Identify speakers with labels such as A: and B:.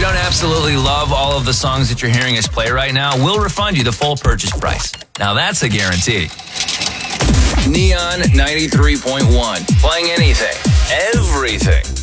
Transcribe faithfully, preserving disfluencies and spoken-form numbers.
A: don't absolutely love all of the songs that you're hearing us play right now, we'll refund you the full purchase price. Now that's a guarantee. Neon ninety-three point one. Playing anything, everything.